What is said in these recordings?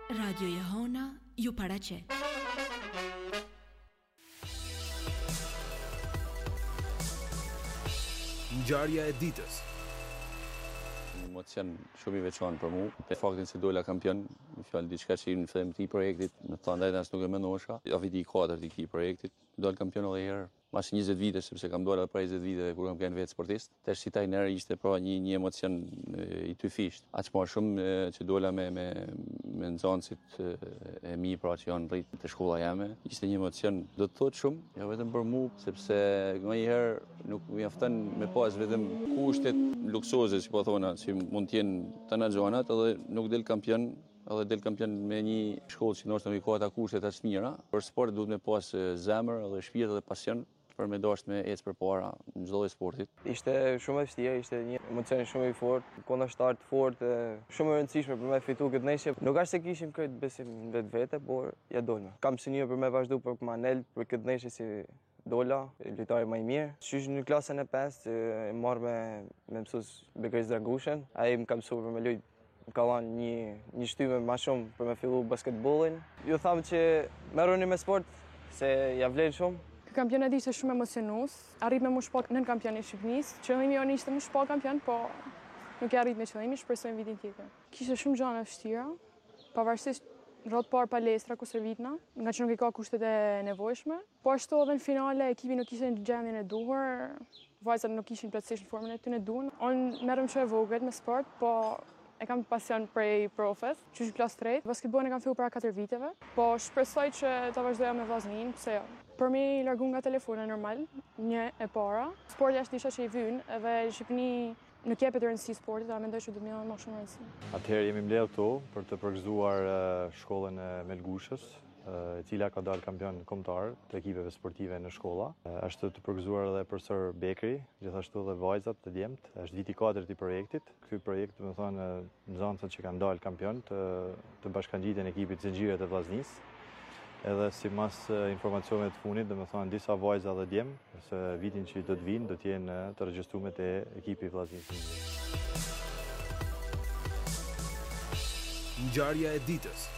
Radio Jehona ju paraqet. Ngjarja e ditës. Emocion shumë i veçantë për mua. Te faktin se dola kampion, më fjalë diçka që në fillim të këtij projektit, më thonë drejtën as nuk e mendoesha. Ja viti i katërt i këtij projektit, dal kampion edhe herë. Mas 20 vite, sepse kam dalë për 20 vite kur kam qenë vetë sportist. Tash si trajner ishte pra një emocion i tyfisht. Aq më shumë që dola me nxënësit e mi pra që janë rrit te shkolla jame. Ishte një emocion do të thotë shumë, jo vetëm për mua, sepse nganjëherë nuk mjafton me pas vetëm kushtet luksoze, si po thona, si mund të jenë të naxhonat, edhe nuk del kampion. Edhe del kampion me një shkollë që ndoshta nuk ka ata kushtet as mira. Për sport duhet me pas zemër edhe shpirt edhe pasion për me dashur me ecë përpara në çdo lloj sportit. Ishte shumë e vështirë, ishte një emocion shumë i fortë, kundërshtar të fortë, shumë e rëndësishme për me fitu këtë ndeshje. Nuk është se kishim këtë besim në vetvete, por ja dolme. Kam synime për me vazhdu për Manel për këtë ndeshje si dola, lojtari më i mirë. Qysh në klasën e 5 e marr me mësues Bekris Dragushen, ai më ka mësuar për me luajt. Më ka dhënë një shtyme më shumë për me fillu basketbollin. Ju tham që merruni me sport se ja vlen shumë. Kampionati ishte shumë emocionues. Arrit me mu shpall nën kampion i Shqipërisë. Qëllimi jonë ishte mu shpall kampion, po nuk e arrit me qëllimin, shpresojmë vitin tjetër. Kishte shumë gjëra vështira, pavarësisht rrot par palestra Kusërvitna, nga që nuk i ka kushtet e nevojshme. Po ashtu edhe në finale ekipi nuk ishte në gjendjen e duhur, vajzat nuk ishin plotësisht në formën e tyre duan. Unë merrem shumë e vogël me sport, po e kam pasion prej profes, që është klasë 3. Basketbollin e kam filluar para 4 viteve, po shpresoj që ta vazhdoja me vllaznin, pse jo. Për mi largu nga telefoni normal, një e para. Sporti është disha që i vyn, edhe në Shqipëri nuk jepet rëndësi sportit, a mendoj që do të më më shumë rëndësi. Atëherë jemi mbledhur këtu për të përgëzuar shkollën e Melgushës, e cila ka dalë kampion kombëtar të ekipeve sportive në shkolla. Është të përgëzuar edhe profesor Bekri, gjithashtu edhe vajzat të djemt. Është viti i 4 i projektit. Ky projekt, do të thonë, nxënësat që kanë dalë kampion të bashkangjitjen e ekipit Zenxhiret e Vllaznisë. Edhe si mas informacioneve të fundit, do të thonë disa vajza dhe djem, se vitin që do të vinë do të jenë të regjistruar te ekipi i Vllaznisë. Ngjarja e ditës.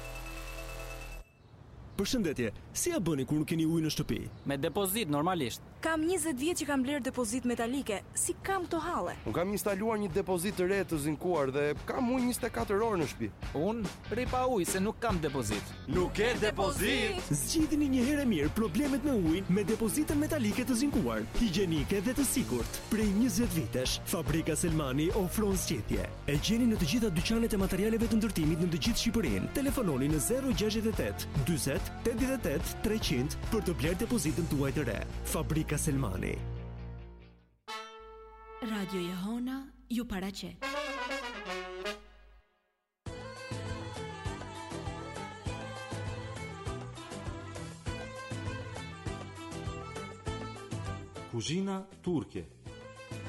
Përshëndetje, si ja bëni kur nuk keni ujë në shtëpi? Me depozit, normalisht. Kam 20 vjet që kam bler depozit metalike. Si kam to halle? Unë kam instaluar një depozit të re të zinkuar dhe kam ujë 24 orë në shtëpi. Unë rri pa ujë se nuk kam depozit. Nuk ke depozit? Zgjidhni një herë mirë problemet me ujin me depozitën metalike të zinkuar, higjienike dhe të sigurt. Prej 20 vitesh, Fabrika Selmani ofron zgjedhje. E gjeni në të gjitha dyqanet e materialeve të ndërtimit në të gjithë Shqipërinë. Telefononi në 068 40 88 300 për të bler depozitën tuaj të re. Fabrika Selmani. Radio Jehona ju paraqet. Kuzhina turke.